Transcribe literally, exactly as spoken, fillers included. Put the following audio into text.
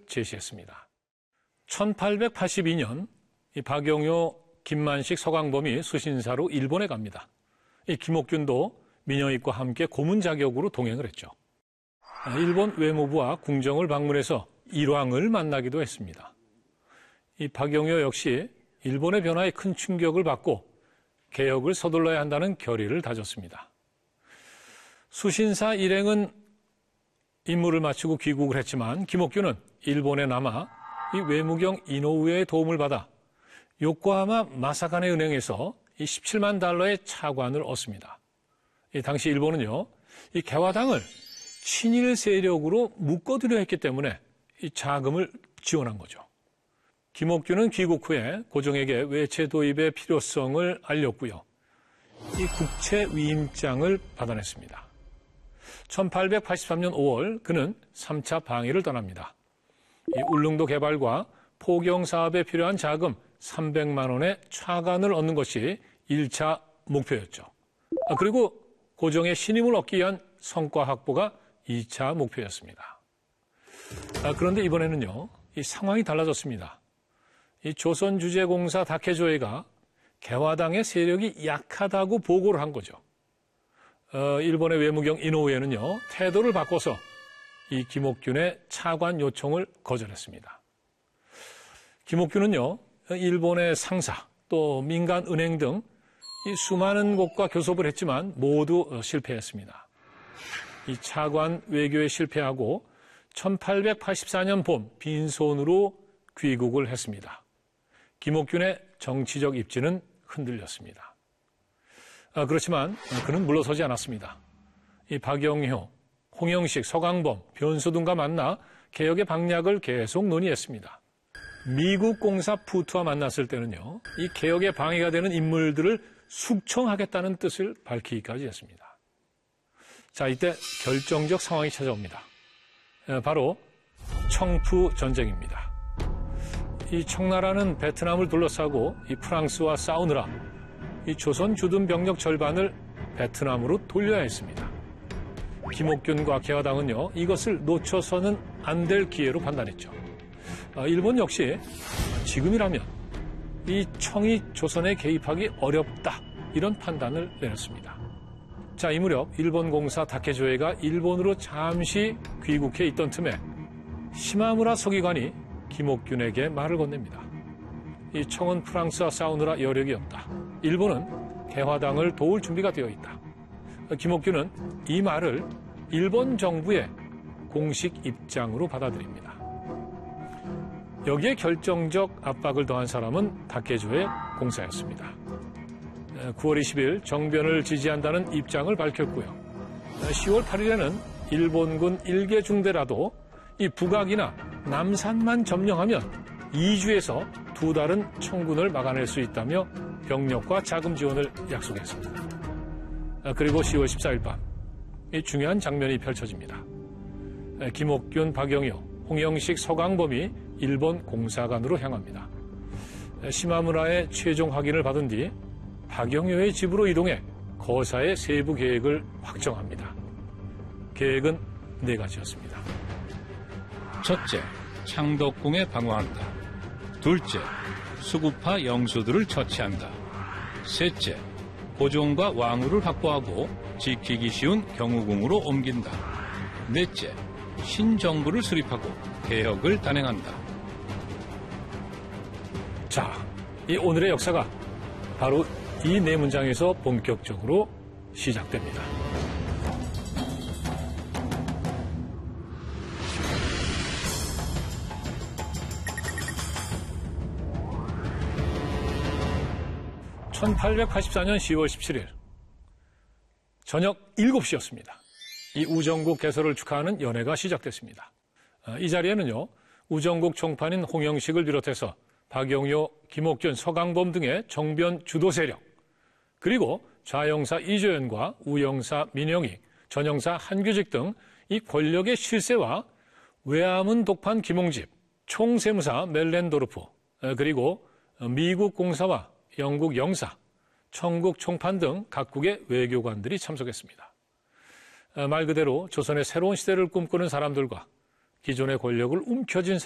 제시했습니다. 천팔백팔십이 년 이 박영효, 김만식, 서광범이 수신사로 일본에 갑니다. 이 김옥균도 민영익과 함께 고문 자격으로 동행을 했죠. 일본 외무부와 궁정을 방문해서 일왕을 만나기도 했습니다. 이 박영효 역시 일본의 변화에 큰 충격을 받고 개혁을 서둘러야 한다는 결의를 다졌습니다. 수신사 일행은 임무를 마치고 귀국을 했지만 김옥균은 일본에 남아 이 외무경 이노우에의 도움을 받아 요코하마 마사가네 은행에서 이 십칠만 달러의 차관을 얻습니다. 이 당시 일본은요, 이 개화당을 친일 세력으로 묶어두려 했기 때문에 이 자금을 지원한 거죠. 김옥균은 귀국 후에 고종에게 외채 도입의 필요성을 알렸고요. 이 국채 위임장을 받아냈습니다. 천팔백팔십삼 년 오월 그는 삼 차 방위를 떠납니다. 이 울릉도 개발과 포경 사업에 필요한 자금 삼백만 원의 차관을 얻는 것이 일 차 목표였죠. 아, 그리고 고종의 신임을 얻기 위한 성과 확보가 이 차 목표였습니다. 아, 그런데 이번에는요, 이 상황이 달라졌습니다. 이 조선주재공사 다케조에가 개화당의 세력이 약하다고 보고를 한 거죠. 어, 일본의 외무경 이노우에는요, 태도를 바꿔서 이 김옥균의 차관 요청을 거절했습니다. 김옥균은요, 일본의 상사, 또 민간 은행 등 이 수많은 곳과 교섭을 했지만 모두 실패했습니다. 이 차관 외교에 실패하고 천팔백팔십사 년 봄 빈손으로 귀국을 했습니다. 김옥균의 정치적 입지는 흔들렸습니다. 아, 그렇지만 그는 물러서지 않았습니다. 이 박영효, 홍영식, 서광범, 변소 등과 만나 개혁의 방략을 계속 논의했습니다. 미국 공사 푸트와 만났을 때는요, 이 개혁에 방해가 되는 인물들을 숙청하겠다는 뜻을 밝히기까지 했습니다. 자, 이때 결정적 상황이 찾아옵니다. 바로 청푸 전쟁입니다. 이 청나라는 베트남을 둘러싸고 이 프랑스와 싸우느라 이 조선 주둔 병력 절반을 베트남으로 돌려야 했습니다. 김옥균과 개화당은요, 이것을 놓쳐서는 안 될 기회로 판단했죠. 일본 역시 지금이라면 이 청이 조선에 개입하기 어렵다, 이런 판단을 내렸습니다. 자, 이 무렵 일본 공사 다케조에가 일본으로 잠시 귀국해 있던 틈에 시마무라 서기관이 김옥균에게 말을 건넵니다. 이 청은 프랑스와 싸우느라 여력이 없다. 일본은 개화당을 도울 준비가 되어 있다. 김옥균은 이 말을 일본 정부의 공식 입장으로 받아들입니다. 여기에 결정적 압박을 더한 사람은 다케조의 공사였습니다. 구월 이십일 정변을 지지한다는 입장을 밝혔고요. 시월 팔일에는 일본군 일개 중대라도 이 북악이나 남산만 점령하면 이 주에서 두 달은 청군을 막아낼 수 있다며 병력과 자금 지원을 약속했습니다. 그리고 시월 십사일 밤 이 중요한 장면이 펼쳐집니다. 김옥균, 박영효, 홍영식, 서광범이 일본 공사관으로 향합니다. 시마무라의 최종 확인을 받은 뒤 박영효의 집으로 이동해 거사의 세부 계획을 확정합니다. 계획은 네 가지였습니다. 첫째, 창덕궁에 방어한다. 둘째, 수구파 영수들을 처치한다. 셋째, 고종과 왕후를 확보하고 지키기 쉬운 경우궁으로 옮긴다. 넷째, 신정부를 수립하고 개혁을 단행한다. 자, 이 오늘의 역사가 바로 이 네 문장에서 본격적으로 시작됩니다. 천팔백팔십사 년 시월 십칠일 저녁 일곱 시였습니다. 이 우정국 개설을 축하하는 연회가 시작됐습니다. 이 자리에는요, 우정국 총판인 홍영식을 비롯해서 박영효, 김옥균, 서광범 등의 정변 주도 세력, 그리고 좌영사 이조연과 우영사 민영익, 전영사 한규직 등 이 권력의 실세와 외암은 독판 김홍집, 총세무사 멜렌도르프, 그리고 미국 공사와 영국 영사, 청국 총판 등 각국의 외교관들이 참석했습니다. 말 그대로 조선의 새로운 시대를 꿈꾸는 사람들과 기존의 권력을 움켜쥔